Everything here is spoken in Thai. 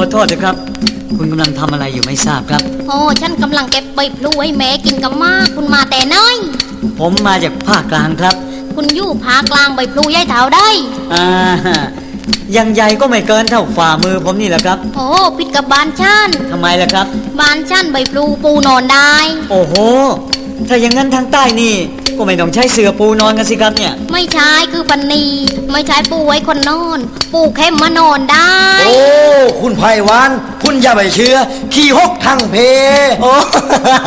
อโทษนะครับคุณกำลังทำอะไรอยู่ไม่ทราบครับโอ้ฉันกำลังเก็บใบพลูให้แม่กินกับมากคุณมาแต่น้อยผมมาจากภาคกลางครับคุณอยู่ภาคกลางใบพลูยายเถาได้ยังใหญ่ก็ไม่เกินเท่าฝ่ามือผมนี่แหละครับโอ้ผิดกับบ้านฉันทำไมล่ะครับบ้านฉันใบพลูปูนอนได้โอ้โหถ้าอย่างนั้นทางใต้นี่ก็ไม่ต้องใช้เสื่อปูนอนกันสิครับเนี่ยไม่ใช่คือปันนีไม่ใช่ปูไว้คนนอนปูแค่มานอนได้โอ้คุณไพวันคุณอย่าไปเชื่อขี้หกทางเพโอ้